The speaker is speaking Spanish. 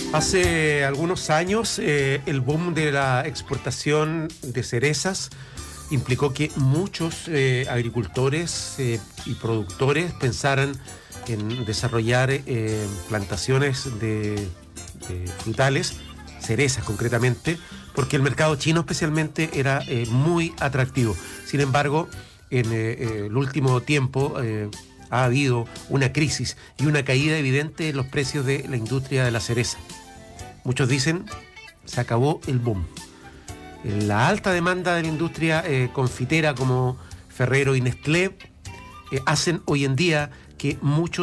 Hace algunos años, el boom de la exportación de cerezas implicó que muchos agricultores y productores pensaran en desarrollar plantaciones de frutales, cerezas concretamente, porque el mercado chino especialmente era muy atractivo. Sin embargo, en el último tiempo ha habido una crisis y una caída evidente en los precios de la industria de la cereza. Muchos dicen, se acabó el boom. La alta demanda de la industria confitera como Ferrero y Nestlé hacen hoy en día que muchos